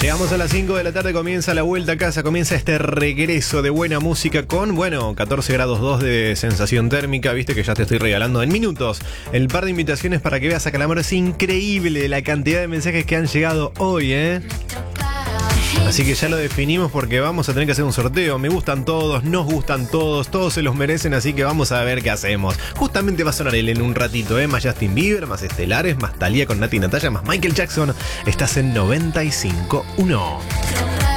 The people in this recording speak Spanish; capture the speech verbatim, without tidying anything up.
Llegamos a las cinco de la tarde, comienza la vuelta a casa, comienza este regreso de buena música con, bueno, catorce grados dos de sensación térmica, viste que ya te estoy regalando en minutos el par de invitaciones para que veas a Calamaro. Es increíble la cantidad de mensajes que han llegado hoy, ¿eh? Así que ya lo definimos porque vamos a tener que hacer un sorteo. Me gustan todos, nos gustan todos, todos se los merecen, así que vamos a ver qué hacemos. Justamente va a sonar él en un ratito, ¿eh? Más Justin Bieber, más Estelares, más Thalía con Nati y Natalia, más Michael Jackson. Estás en noventa y cinco punto uno.